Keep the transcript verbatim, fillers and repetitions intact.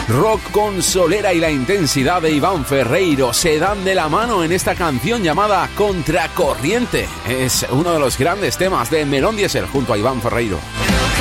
Rock con solera y la intensidad de Iván Ferreiro se dan de la mano en esta canción llamada Contracorriente. Es uno de los grandes temas de Melón Diesel junto a Iván Ferreiro.